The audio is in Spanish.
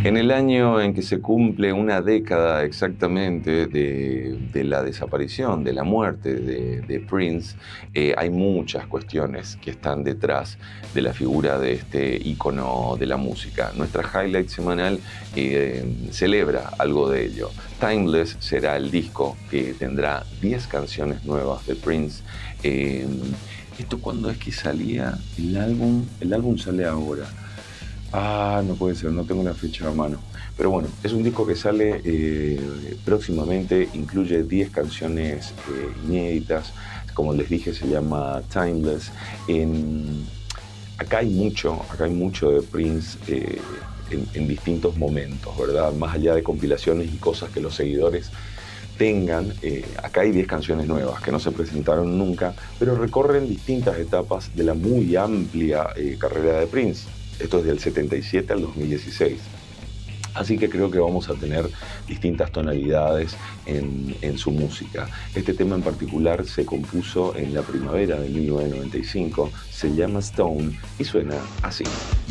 En el año en que se cumple una década exactamente de la desaparición, de la muerte de Prince, hay muchas cuestiones que están detrás de la figura de este ícono de la música. Nuestra highlight semanal celebra algo de ello. Timeless será el disco que tendrá 10 canciones nuevas de Prince. ¿Esto cuándo es que salía el álbum? El álbum sale ahora. No puede ser, no tengo la fecha a mano. Pero bueno, es un disco que sale próximamente, incluye 10 canciones inéditas. Como les dije, se llama Timeless. Acá hay mucho de Prince en distintos momentos, ¿verdad? Más allá de compilaciones y cosas que los seguidores tengan, acá hay 10 canciones nuevas que no se presentaron nunca, pero recorren distintas etapas de la muy amplia carrera de Prince. Esto es del 77 al 2016. Así que creo que vamos a tener distintas tonalidades en su música. Este tema en particular se compuso en la primavera de 1995, se llama Stone y suena así.